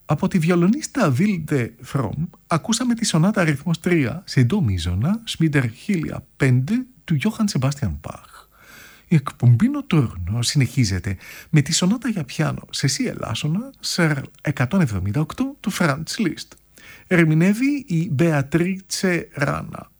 Από τη βιολονίστα Wilde Fromm ακούσαμε τη σονάτα αριθμός 3 σε ντο μείζωνα Schmieder 1005 του Johann Sebastian Bach. Η εκπομπή Νοτούρνο συνεχίζεται με τη σονάτα για πιάνο σε σι ελάσσονα Σερ 178 του Franz Liszt. Ερμηνεύει η Beatrice Rana.